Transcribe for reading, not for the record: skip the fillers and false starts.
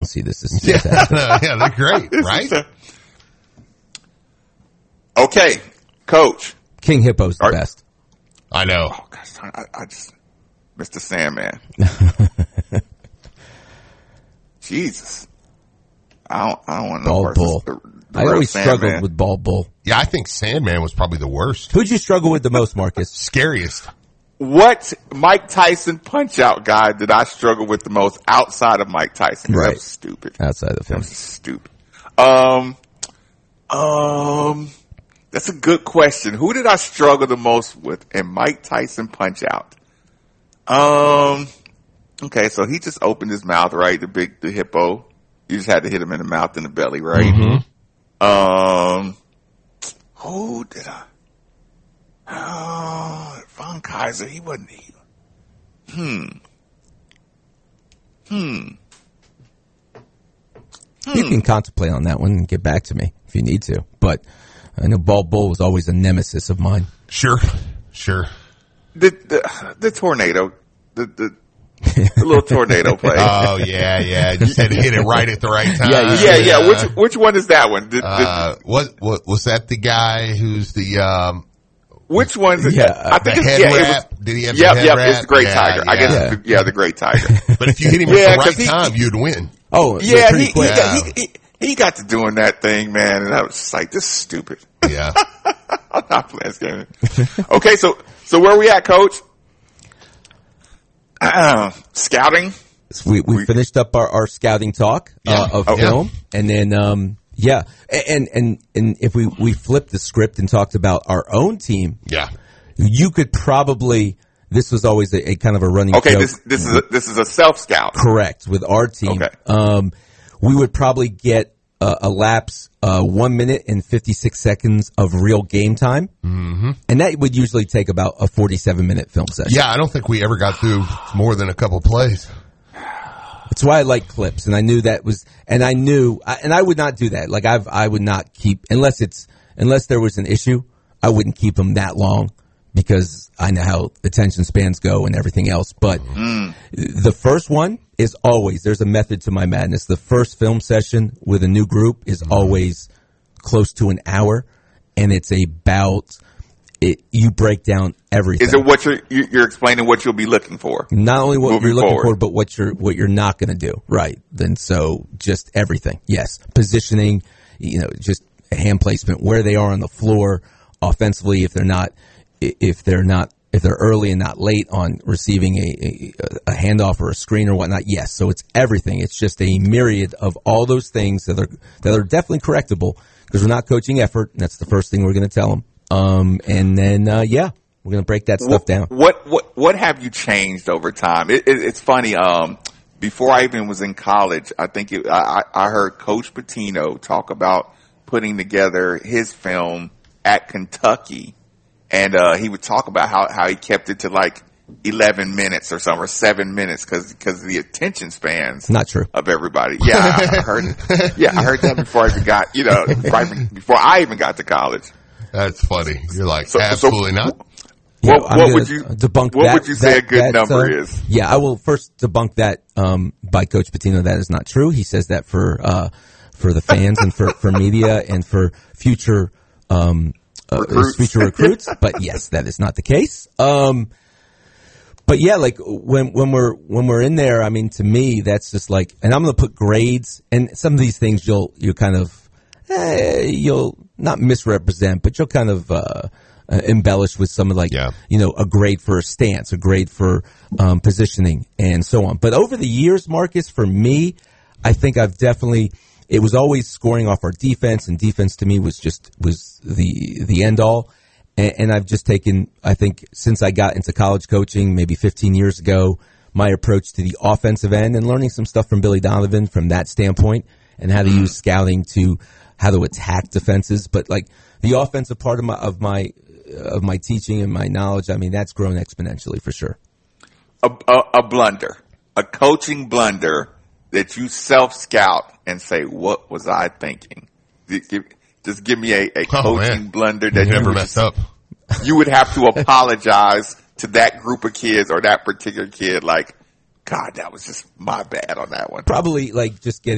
see this. This is fantastic. Yeah, they're great, right? Okay, Coach. King Hippo's the best. I know. Oh gosh, I just Mr. Sandman. Jesus, I don't want to know Bald Bull. The I real always Sandman. struggled with Bald Bull. Yeah, I think Sandman was probably the worst. Who'd you struggle with the most, Marcus? Scariest. What Mike Tyson Punch-Out guy did I struggle with the most outside of Mike Tyson? Right. That was stupid. Outside the That film. was stupid. That's a good question. Who did I struggle the most with in Mike Tyson Punch-Out? Okay, so he just opened his mouth, right? The hippo. You just had to hit him in the mouth and the belly, right? Mm-hmm. Who did I? Von Kaiser, he wasn't even. You can contemplate on that one and get back to me if you need to. But I know Bald Bull was always a nemesis of mine. Sure. The tornado, the little tornado play. Oh, yeah. Just had to hit it right at the right time. Yeah. Which one is that one? What was that the guy who's the, which one's it? Yeah, I think the it's, head wrap? Did he have the head wrap? It's the Great Tiger. I guess, the Great Tiger. But if you hit him at the right time, you'd win. Oh, Yeah, pretty quick. he got to doing that thing, man, and I was just like, this is stupid. Yeah. I'm not playing this game. Okay, so where are we at, Coach? Scouting. So we finished up our scouting talk of film, and then and if we flipped the script and talked about our own team, you could probably. This was always a kind of a running. Okay, joke. this is a self scout. Correct, with our team. Okay. We would probably get a lapse 1 minute and 56 seconds of real game time, and that would usually take about a 47-minute film session. Yeah, I don't think we ever got through more than a couple plays. That's why I like clips, and I knew that was, and I would not do that. Like I would not keep unless there was an issue, I wouldn't keep them that long because I know how attention spans go and everything else. But the first one is always there's a method to my madness. The first film session with a new group is always close to an hour, and it's about. You break down everything. Is it what you're explaining what you'll be looking for? Not only what you're looking forward. for, but what you're not going to do. Right. Then so just everything. Yes. Positioning, just hand placement, where they are on the floor offensively, if they're early and not late on receiving a handoff or a screen or whatnot. Yes. So it's everything. It's just a myriad of all those things that are definitely correctable because we're not coaching effort. And that's the first thing we're going to tell them. And then, we're going to break that stuff down. What have you changed over time? It's funny. Before I even was in college, I think I heard Coach Pitino talk about putting together his film at Kentucky. And, he would talk about how he kept it to like 11 minutes or something, or 7 minutes because of the attention spans. Not true. Of everybody. Yeah, I heard it. Yeah, I heard that before I even got, before I even got to college. That's funny. You're like, absolutely not. What would you debunk what that? Would you say a good number is? Yeah, I will first debunk that by Coach Pitino. That is not true. He says that for the fans and for media and for future recruits. But yes, that is not the case. But yeah, like when we're in there, I mean, to me, that's just like, and I'm going to put grades and some of these things you'll kind of you'll not misrepresent, but you'll kind of embellish with some of like, a grade for a stance, a grade for positioning, and so on. But over the years, Marcus, for me, I think I've definitely, it was always scoring off our defense, and defense to me was the end all. And I've just taken, I think, since I got into college coaching, maybe 15 years ago, my approach to the offensive end and learning some stuff from Billy Donovan from that standpoint and how to use scouting to how to attack defenses. But like the offensive part of my teaching and my knowledge, I mean, that's grown exponentially for sure. A blunder, a coaching blunder that you self-scout and say, what was I thinking? Just give me a coaching blunder that you never messed up. You would have to apologize to that group of kids or that particular kid. Like, God, that was just my bad on that one. Probably like just getting